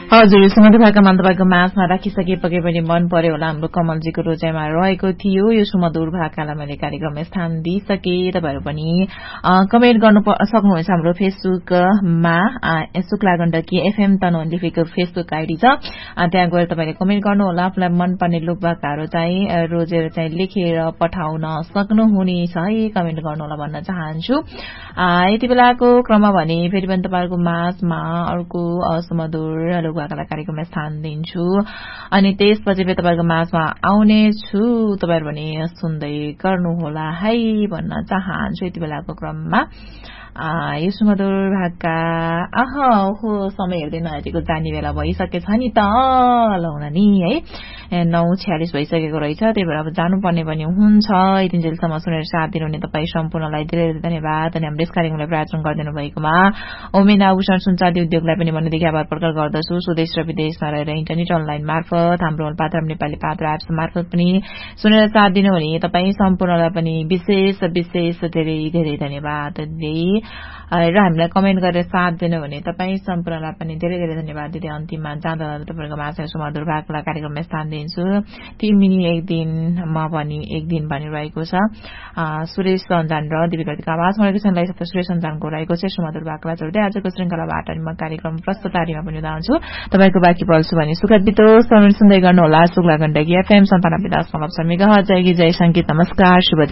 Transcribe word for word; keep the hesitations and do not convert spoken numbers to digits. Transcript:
हजुर सुमधुर भाकामा तपाईको माझमा राखिसके पके पनि मन पर्यो होला हाम्रो कमलजीको रोजाइमा रहेको थियो यो सुमधुर भाकालाई मैले कार्यक्रममा स्थान दिइसके। तपाईहरु पनि कमेन्ट गर्न सक्नुहुन्छ हाम्रो फेसबुकमा शुक्ला गण्डकी एफएम तनहुँ लेखेको फेसबुक आइडी छ त्यहाँ गएर तपाईले कमेन्ट गर्नु होला। आफुलाई मनपर्ने लोक भाकाहरु चाहिँ रोजेर चाहिँ लेखेर पठाउन सक्नुहुनेछ है कमेन्ट गर्नु होला भन्न चाहन्छु। यति बेलाको क्रममा भने फेरि पनि तपाईहरुको माझमा अर्को सुमधुर लोक भाकालाई कार्यक्रममा स्थान दिन्छु अनि त्यसपछि फेरि तपाईहरुको माझमा आउने छु। तपाईहरु भने सुन्दै गर्नु होला है भन्न चाहन्छु। यति बेलाको क्रममा यो सुमधुर भाका अह हो समय हेर्दै नहेरेको जाने बेला भइसकेछ नि त लौन नि है नौ छयालिस भइसकेको रहेछ। त्यही भएर अब जानुपर्ने पनि हुन्छ। यतिन्जेलसम्म सुनेर साथ दिनुहुने तपाईँ सम्पूर्णलाई धेरै धेरै धन्यवाद। अनि हाम्रो यस कार्यक्रमलाई प्रायोजन गरिदिनु भएकोमा ओमेन आभूषण सुनचाँदी उद्योगलाई पनि मनदेखि आभार प्रकट गर्दछु। स्वदेश र विदेशमा रहेर इन्टरनेट अनलाइन मार्फत हाम्रो पात्रम नेपाली पात्र एप्स मार्फत पनि सुनेर साथ दिनुहुने तपाईँ सम्पूर्णलाई पनि विशेष विशेष धेरै धेरै धन्यवाद दिए र हामीलाई कमेन्ट गरेर साथ दिनुहुने तपाईँ सम्पूर्णलाई पनि धेरै धेरै धन्यवाद दिँदै अन्तिममा जाँदा तपाईहरुको माझमा सुमधुर भाकालाई कार्यक्रममा स्थान दिन्छु। तीन मिनट एक दिन म पनि एक दिन भनिरहेको छ। सुरेश सञ्जान र दिव्यप्रतिको आवाज भनेको छनलाई सबै सुरेश सञ्जानको रहेको छ सुमधुर भाकालाई जोड्दै आजको श्रृंखलाबाट म कार्यक्रम प्रस्तुतारीमा पनि जान्छु। तपाईको बाँकी पल्छु भने सुखद बितोस्। सुन्दै गर्नु होला शुक्ला गण्डकी एफएम सन्तानब्बे दशमलव छ मेगाहर्ज। जय गीत जय संगीत नमस्कार शुभ